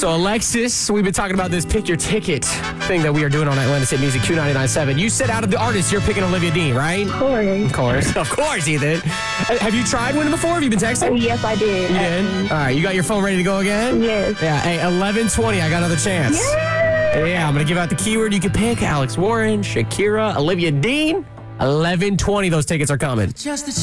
So, Alexis, we've been talking about this pick your ticket thing that we are doing on Atlantic City Music Q99.7. You said out of the artists, you're picking Olivia Dean, right? Of course. Of course, Ethan. Have you tried winning before? Have you been texting? Yes, I did. You did? All right, you got your phone ready to go again? Yes. Yeah, hey, 11:20, I got another chance. Yeah, I'm going to give out the keyword you can pick. Alex Warren, Shakira, Olivia Dean. 11:20, those tickets are coming. Just